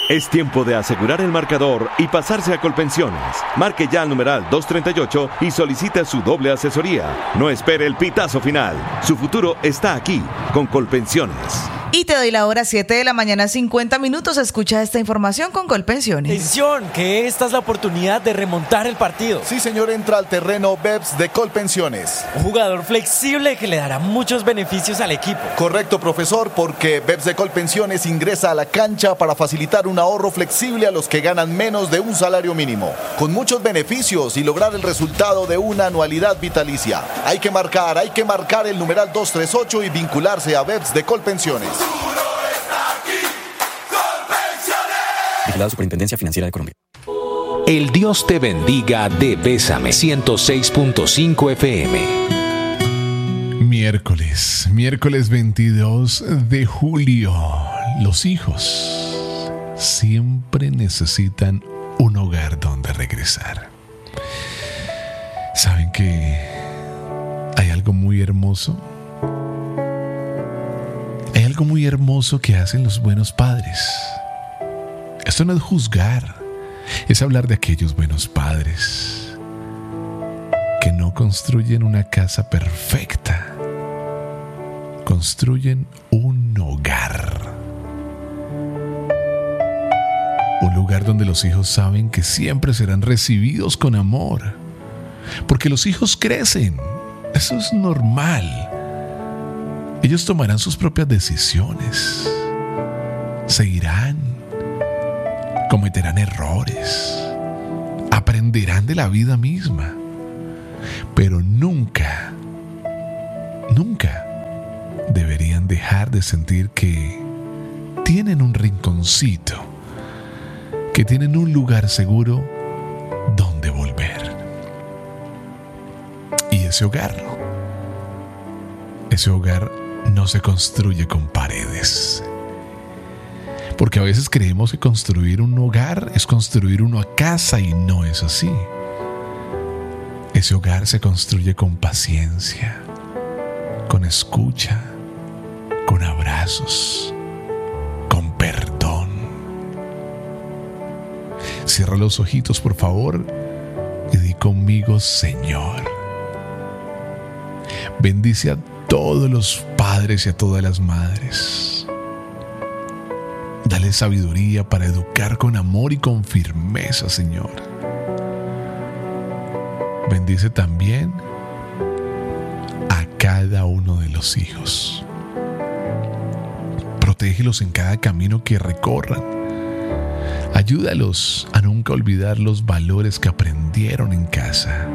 Es tiempo de asegurar el marcador y pasarse a Colpensiones. Marque ya al numeral 238 y solicite su doble asesoría. No espere el pitazo final. Su futuro está aquí, con Colpensiones. Y te doy la hora 7 de la mañana, 50 minutos. Escucha esta información con Colpensiones. Atención, que esta es la oportunidad de remontar el partido. Sí, señor, entra al terreno BEPS de Colpensiones. Un jugador flexible que le dará muchos beneficios al equipo. Correcto, profesor, porque BEPS de Colpensiones ingresa a la cancha para facilitar un ahorro flexible a los que ganan menos de un salario mínimo, con muchos beneficios y lograr el resultado de una anualidad vitalicia. Hay que marcar el numeral 238 y vincularse a BEPS de Colpensiones. Vigilado Superintendencia Financiera de Colombia. El Dios te bendiga de Bésame 106.5 FM. Miércoles 22 de julio. Los hijos siempre necesitan un hogar donde regresar. ¿Saben que hay algo muy hermoso? Hay algo muy hermoso que hacen los buenos padres. Esto no es juzgar, es hablar de aquellos buenos padres que no construyen una casa perfecta, construyen un hogar. Un lugar donde los hijos saben que siempre serán recibidos con amor, porque los hijos crecen, eso es normal. Ellos tomarán sus propias decisiones, se irán, cometerán errores, aprenderán de la vida misma, pero nunca deberían dejar de sentir que tienen un rinconcito, que tienen un lugar seguro donde volver. Y ese hogar no se construye con paredes. Porque a veces creemos que construir un hogar es construir una casa y no es así. Ese hogar se construye con paciencia, con escucha, con abrazos, con perdón. Cierra los ojitos, por favor, y di conmigo: Señor, bendice a todos los padres y a todas las madres. Dale sabiduría para educar con amor y con firmeza, Señor. Bendice también a cada uno de los hijos. Protégelos en cada camino que recorran. Ayúdalos a nunca olvidar los valores que aprendieron en casa.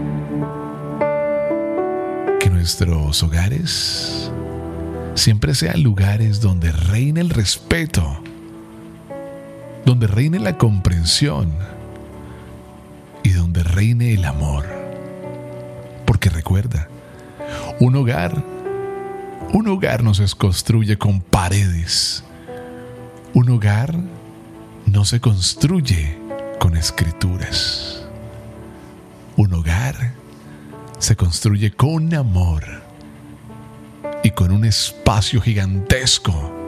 Que nuestros hogares siempre sean lugares donde reine el respeto, donde reine la comprensión y donde reine el amor. Porque recuerda, un hogar no se construye con paredes. Un hogar no se construye con escrituras. Un hogar se construye con amor y con un espacio gigantesco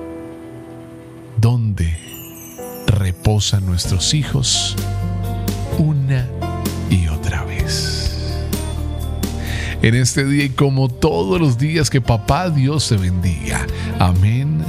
donde reposan nuestros hijos una y otra vez. En este día y como todos los días, que Papá Dios te bendiga. Amén.